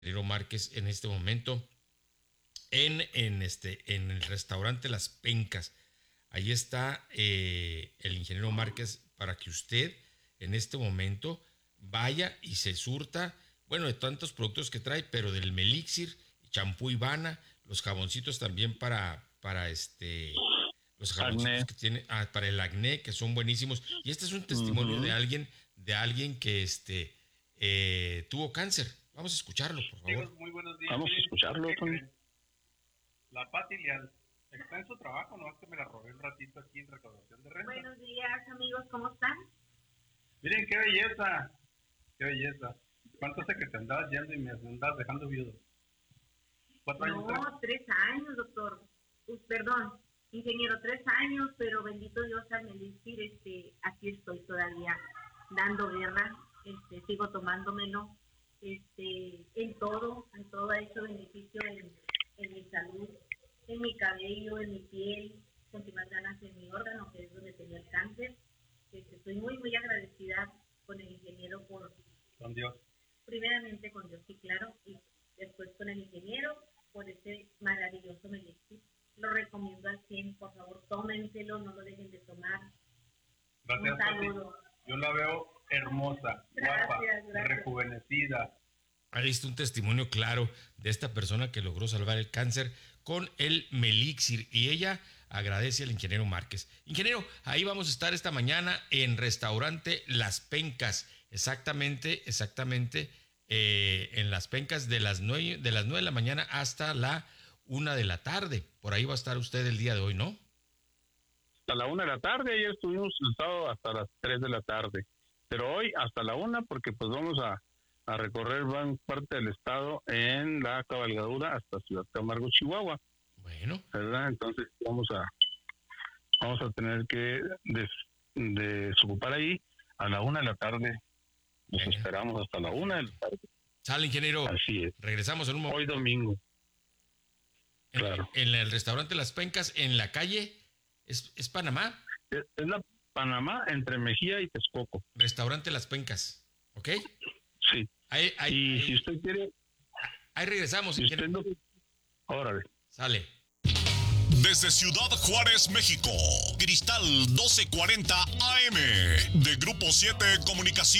ingeniero Márquez en este momento en el restaurante Las Pencas. Ahí está el ingeniero Márquez para que usted en este momento vaya y se surta, bueno, de tantos productos que trae, pero del Melixir, champú Ivana, los jaboncitos también los jaboncitos Acné. que tiene para el acné, que son buenísimos. Y este es un testimonio Uh-huh. de alguien que tuvo cáncer. Vamos a escucharlo, por favor. Amigos, muy buenos días. Vamos a escucharlo, Tony. La Pati Leal está en su trabajo, no es que me la robé un ratito aquí en recaudación de renta. Buenos días, amigos, ¿cómo están? Miren qué belleza, qué belleza. ¿Cuánto hace que te andabas yendo y me andabas dejando viudo? 4 años. No, 3 años, doctor. Perdón, ingeniero, 3 años, pero bendito Dios al Melixir, aquí estoy todavía dando guerra, sigo tomándomelo, en todo ha hecho beneficio en mi salud, en mi cabello, en mi piel, con más ganas en mi órgano, que es donde tenía el cáncer. Estoy muy, muy agradecida con el ingeniero con Dios. Primeramente con Dios, sí, claro, y después con el ingeniero por ese maravilloso Melixir. Lo recomiendo al 100, por favor, tómenselo, no lo dejen de tomar. Gracias, un saludo. Pati. Yo la veo hermosa, guapa, rejuvenecida. Ahí está un testimonio claro de esta persona que logró salvar el cáncer con el Melixir y ella agradece al ingeniero Márquez. Ingeniero, ahí vamos a estar esta mañana en restaurante Las Pencas, exactamente, en Las Pencas de las 9 de la mañana hasta la 1 de la tarde. Por ahí va a estar usted el día de hoy, ¿no? Hasta la 1 de la tarde, ayer estuvimos el sábado hasta las 3 de la tarde, pero hoy hasta la 1 porque pues vamos a recorrer gran parte del estado en la cabalgadura hasta Ciudad Camargo, Chihuahua. Bueno. ¿Verdad? Entonces vamos a tener que desocupar ahí a la 1 de la tarde. Nos esperamos hasta la 1 de la tarde. Sale, ingeniero. Así es. Regresamos en un momento. Hoy domingo. Claro. En el restaurante Las Pencas, en la calle, ¿es Panamá? Es la Panamá entre Mejía y Texcoco. Restaurante Las Pencas, ¿ok? Sí. Ahí, si usted quiere... Ahí regresamos. Si usted no... Órale. Sale. Desde Ciudad Juárez, México, Cristal 1240 AM, de Grupo 7 Comunicación.